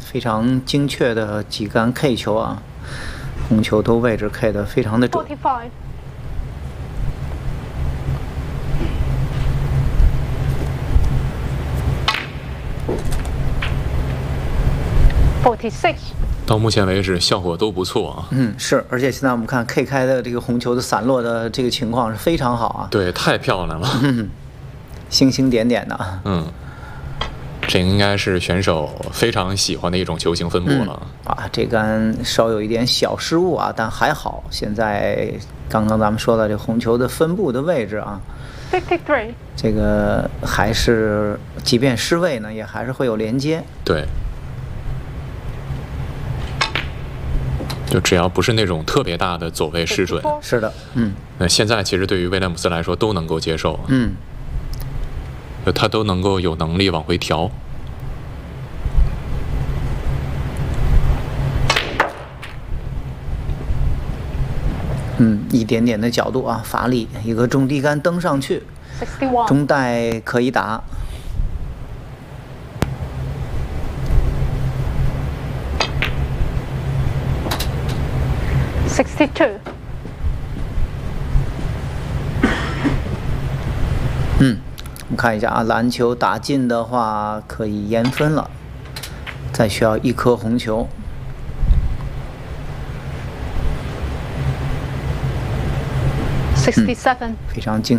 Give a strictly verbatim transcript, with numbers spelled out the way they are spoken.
非常精确的几杆 K 球啊，红球都位置 K 的非常的准。 forty-five. forty-six. 到目前为止效果都不错啊。 嗯，是，而且现在我们看 K 开的这个红球的散落的这个情况是非常好啊。 对，太漂亮了。 嗯，星星点点的。 嗯，这应该是选手非常喜欢的一种球形分布了。 嗯、啊，这杆稍有一点小失误啊，但还好。现在刚刚咱们说的这红球的分布的位置啊。 fifty-three. 这个还是，即便失位呢，也还是会有连接。 对。就只要不是那种特别大的走位失准， 是的，嗯， 那现在其实对于威廉姆斯来说都能够接受， 嗯， 就他都能够有能力往回调。 嗯，一点点的角度啊，发力，一个中低杆蹬上去，中带可以打。 sixty-two. 嗯，我们看一下啊，篮球打进的话可以延分了，再需要一颗红球。 sixty-seven. 非常精。